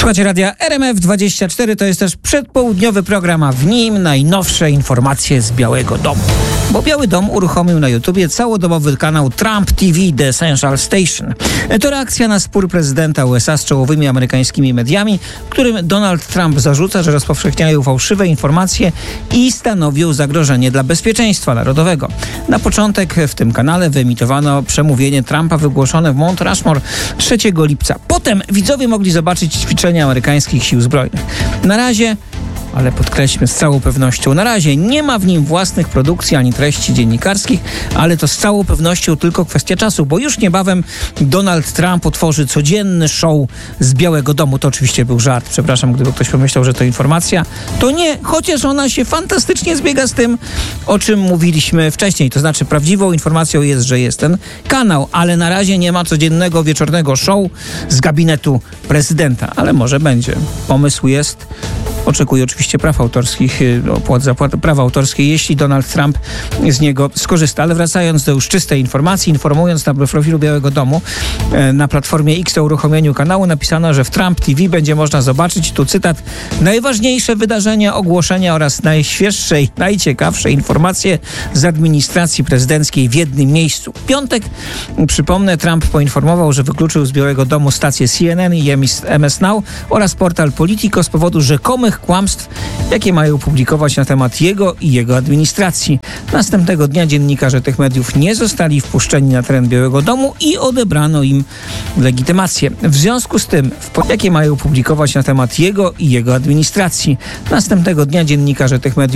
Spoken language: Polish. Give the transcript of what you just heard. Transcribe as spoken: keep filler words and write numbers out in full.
Słuchajcie radia R M F dwadzieścia cztery, to jest też przedpołudniowy program, a w nim najnowsze informacje z Białego Domu. Bo Biały Dom uruchomił na YouTubie całodobowy kanał Trump T V The Essential Station. To reakcja na spór prezydenta U S A z czołowymi amerykańskimi mediami, którym Donald Trump zarzuca, że rozpowszechniają fałszywe informacje i stanowią zagrożenie dla bezpieczeństwa narodowego. Na początek w tym kanale wyemitowano przemówienie Trumpa wygłoszone w Mount Rushmore trzeciego lipca. Potem widzowie mogli zobaczyć ćwiczenia amerykańskich sił zbrojnych. Na razie, ale podkreślmy z całą pewnością, na razie nie ma w nim własnych produkcji ani treści dziennikarskich, ale to z całą pewnością tylko kwestia czasu, bo już niebawem Donald Trump otworzy codzienny show z Białego Domu. To oczywiście był żart, przepraszam, gdyby ktoś pomyślał, że to informacja. To nie, chociaż ona się fantastycznie zbiega z tym, o czym mówiliśmy wcześniej. To znaczy prawdziwą informacją jest, że jest ten kanał, ale na razie nie ma codziennego wieczornego show z gabinetu prezydenta, ale może będzie. Pomysł jest. Oczekuje oczywiście praw autorskich, opłat za prawa autorskie, jeśli Donald Trump z niego skorzysta. Ale wracając do już czystej informacji, informując na profilu Białego Domu, na platformie X o uruchomieniu kanału napisano, że w Trump T V będzie można zobaczyć, tu cytat, najważniejsze wydarzenia, ogłoszenia oraz najświeższe i najciekawsze informacje z administracji prezydenckiej w jednym miejscu. W piątek, przypomnę, Trump poinformował, że wykluczył z Białego Domu stację C N N i M S Now oraz portal Politico z powodu rzekomych kłamstw, jakie mają publikować na temat jego i jego administracji. Następnego dnia dziennikarze tych mediów nie zostali wpuszczeni na teren Białego Domu i odebrano im legitymację. W związku z tym, w jakie mają publikować na temat jego i jego administracji. Następnego dnia dziennikarze tych mediów